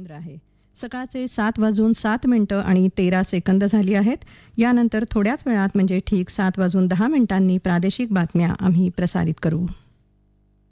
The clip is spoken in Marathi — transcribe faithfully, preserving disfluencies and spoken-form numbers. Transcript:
केंद्र आहे. सकाळचे सात वाजून सात मिनिटं आणि तेरा सेकंद झाली आहेत. यानंतर थोड्याच वेळात म्हणजे ठीक सात वाजून दहा मिनिटांनी प्रादेशिक बातम्या आम्ही प्रसारित करू.